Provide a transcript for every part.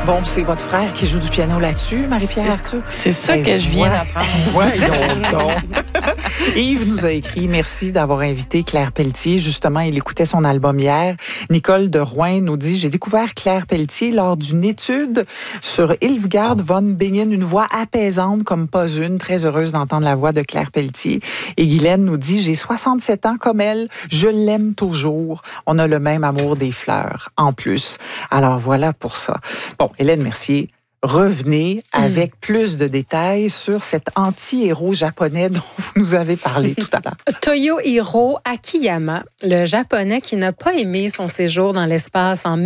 Bon, c'est votre frère qui joue du piano là-dessus, Marie-Pierre Arthur? C'est ça que je viens d'apprendre. Voyons donc. Yves nous a écrit, merci d'avoir invité Claire Pelletier. Justement, il écoutait son album hier. Nicole de Rouen nous dit, j'ai découvert Claire Pelletier lors d'une étude sur Hildegard von Bingen, une voix apaisante comme pas une. Très heureuse d'entendre la voix de Claire Pelletier. Et Guylaine nous dit, j'ai 67 ans comme elle, je l'aime toujours. On a le même amour des fleurs, en plus. Alors voilà pour ça. Bon, Hélène Mercier, revenez avec plus de détails sur cet anti-héros japonais dont vous nous avez parlé tout à l'heure. Toyohiro Akiyama, le japonais qui n'a pas aimé son séjour dans l'espace en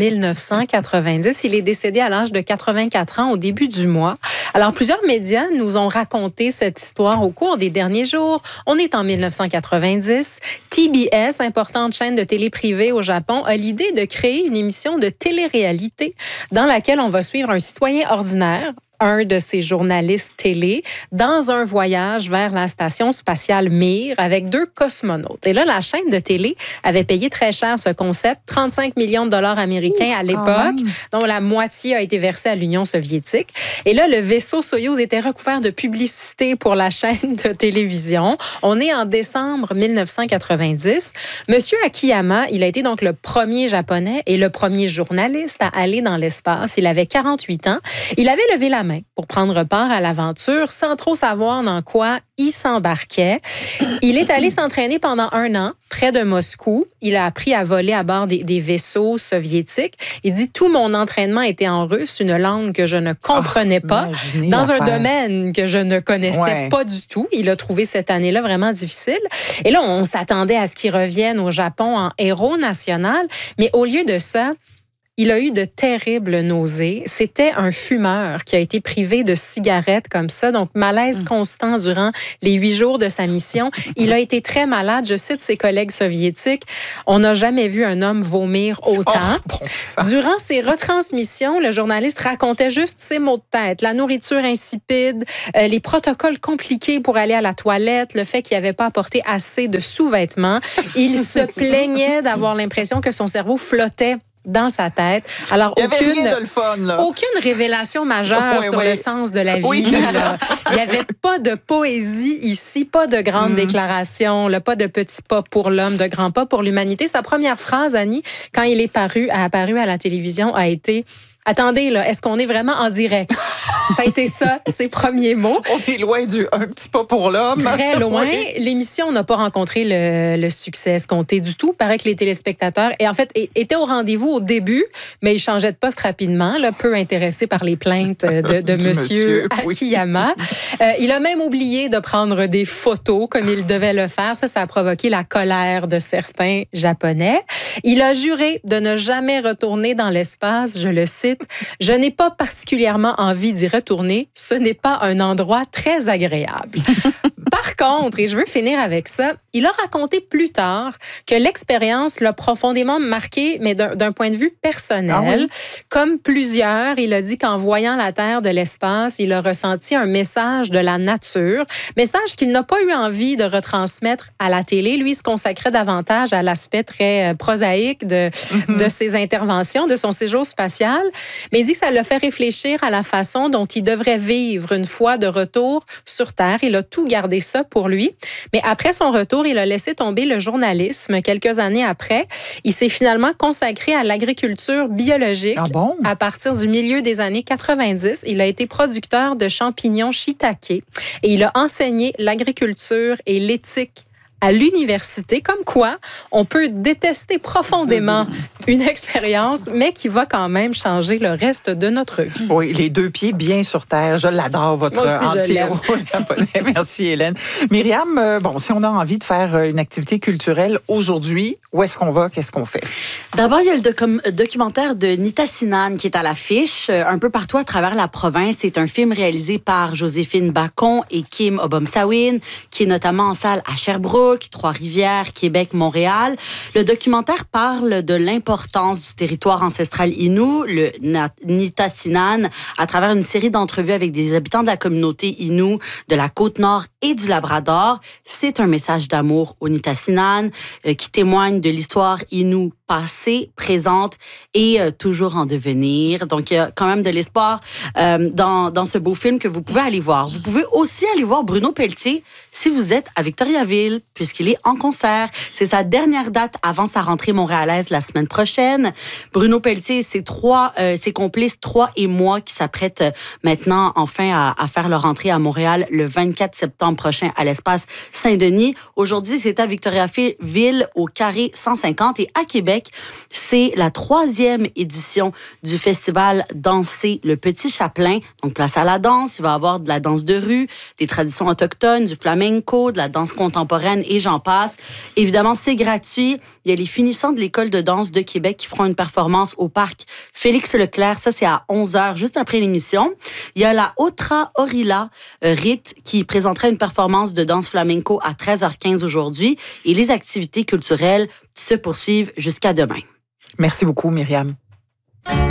1990. Il est décédé à l'âge de 84 ans au début du mois. Alors, plusieurs médias nous ont raconté cette histoire au cours des derniers jours. On est en 1990. TBS, importante chaîne de télé privée au Japon, a l'idée de créer une émission de télé-réalité dans laquelle on va suivre un citoyen ordinaire, un de ces journalistes télé, dans un voyage vers la station spatiale Mir avec 2 cosmonautes. Et là, la chaîne de télé avait payé très cher ce concept, 35 millions de dollars américains à l'époque, dont la moitié a été versée à l'Union soviétique. Et là, le vaisseau Soyouz était recouvert de publicité pour la chaîne de télévision. On est en décembre 1990. Monsieur Akiyama, il a été donc le premier japonais et le premier journaliste à aller dans l'espace. Il avait 48 ans. Il avait levé la main pour prendre part à l'aventure sans trop savoir dans quoi il s'embarquait. Il est allé s'entraîner pendant 1 an près de Moscou. Il a appris à voler à bord des vaisseaux soviétiques. Il dit, tout mon entraînement était en russe, une langue que je ne comprenais pas, dans un domaine que je ne connaissais pas du tout. Il a trouvé cette année-là vraiment difficile. Et là, on s'attendait à ce qu'il revienne au Japon en héros national, mais au lieu de ça, il a eu de terribles nausées. C'était un fumeur qui a été privé de cigarettes comme ça, donc malaise constant durant les 8 jours de sa mission. Il a été très malade. Je cite ses collègues soviétiques, on n'a jamais vu un homme vomir autant. Durant ses retransmissions, le journaliste racontait juste ses maux de tête, la nourriture insipide, les protocoles compliqués pour aller à la toilette, le fait qu'il n'avait pas apporté assez de sous-vêtements. Il se plaignait d'avoir l'impression que son cerveau flottait dans sa tête. Alors, aucune révélation majeure sur le sens de la vie. Il n'y avait pas de poésie ici, pas de grandes déclarations, pas de petits pas pour l'homme, de grands pas pour l'humanité. Sa première phrase, Annie, quand il est apparu à la télévision, a été « Attendez, là, est-ce qu'on est vraiment en direct? » Ça a été ça, ses premiers mots. On est loin du un petit pas pour l'homme. Très loin. L'émission n'a pas rencontré le succès escompté du tout. Il paraît que les téléspectateurs, et en fait, étaient au rendez-vous au début, mais ils changeaient de poste rapidement, peu intéressés par les plaintes de monsieur Akiyama. Il a même oublié de prendre des photos comme il devait le faire. Ça a provoqué la colère de certains Japonais. Il a juré de ne jamais retourner dans l'espace, je le cite, « Je n'ai pas particulièrement envie d'y retourner. Ce n'est pas un endroit très agréable. » Par contre, et je veux finir avec ça, il a raconté plus tard que l'expérience l'a profondément marqué, mais d'un point de vue personnel. Comme plusieurs, il a dit qu'en voyant la Terre de l'espace, il a ressenti un message de la nature, message qu'il n'a pas eu envie de retransmettre à la télé. Lui, il se consacrait davantage à l'aspect très prosaïque de ses interventions, de son séjour spatial. Mais il dit que ça l'a fait réfléchir à la façon dont il devrait vivre une fois de retour sur Terre. Il a tout gardé ça pour lui. Mais après son retour, il a laissé tomber le journalisme. Quelques années après, il s'est finalement consacré à l'agriculture biologique. À partir du milieu des années 90, il a été producteur de champignons shiitake et il a enseigné l'agriculture et l'éthique à l'université, comme quoi on peut détester profondément une expérience, mais qui va quand même changer le reste de notre vie. Oui, les 2 pieds bien sur terre. Je l'adore, votre anti-héros japonais. Merci, Hélène. Myriam, si on a envie de faire une activité culturelle aujourd'hui, où est-ce qu'on va? Qu'est-ce qu'on fait? D'abord, il y a le documentaire de Nita Sinan qui est à l'affiche un peu partout à travers la province. C'est un film réalisé par Joséphine Bacon et Kim Obomsawin, qui est notamment en salle à Sherbrooke, Trois-Rivières, Québec, Montréal. Le documentaire parle de l'importance du territoire ancestral Innu, le Nitassinan, à travers une série d'entrevues avec des habitants de la communauté Innu de la Côte-Nord et du Labrador. C'est un message d'amour au Nitassinan qui témoigne de l'histoire Innu passée, présente et toujours en devenir. Donc, il y a quand même de l'espoir dans ce beau film que vous pouvez aller voir. Vous pouvez aussi aller voir Bruno Pelletier si vous êtes à Victoriaville, puisqu'il est en concert. C'est sa dernière date avant sa rentrée montréalaise la semaine prochaine. Bruno Pelletier et ses complices, 3 et moi, qui s'apprêtent maintenant enfin à faire leur entrée à Montréal le 24 septembre prochain à l'Espace Saint-Denis. Aujourd'hui, c'est à Victoriaville au Carré 150 et à Québec, c'est la 3e édition du festival Danser le Petit Chapelain. Donc, place à la danse. Il va y avoir de la danse de rue, des traditions autochtones, du flamenco, de la danse contemporaine et j'en passe. Évidemment, c'est gratuit. Il y a les finissants de l'École de danse de Québec qui feront une performance au parc Félix-Leclerc. Ça, c'est à 11h, juste après l'émission. Il y a la Otra Orilla Rite qui présentera une performance de danse flamenco à 13h15 aujourd'hui. Et les activités culturelles se poursuivent jusqu'à demain. Merci beaucoup, Myriam.